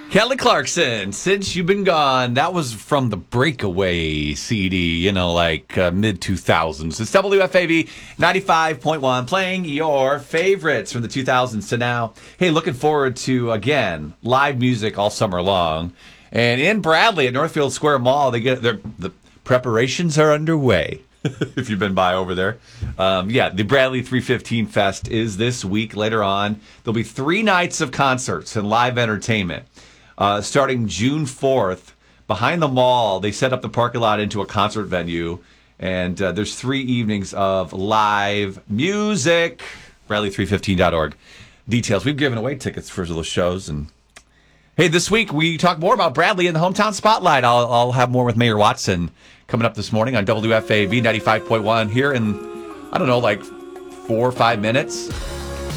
Kelly Clarkson, Since You've Been Gone. That was from the Breakaway CD, like mid-2000s. It's WFAB 95.1, playing your favorites from the 2000s to now. Hey, looking forward to, again, live music all summer long. And in Bradley at Northfield Square Mall, the preparations are underway. If you've been by over there. The Bradley 315 Fest is this week. Later on, there'll be 3 nights of concerts and live entertainment. Starting June 4th, behind the mall, they set up the parking lot into a concert venue. And there's 3 evenings of live music. Bradley315.org. Details. We've given away tickets for those shows. And hey, this week we talk more about Bradley in the Hometown Spotlight. I'll have more with Mayor Watson coming up this morning on WFAB 95.1 here in, 4 or 5 minutes.